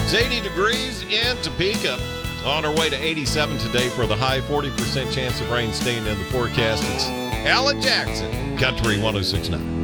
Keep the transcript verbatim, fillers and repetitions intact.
It's eighty degrees in Topeka. On our way to eighty-seven today for the high. forty percent chance of rain staying in the forecast. It's Alan Jackson, Country one oh six point nine.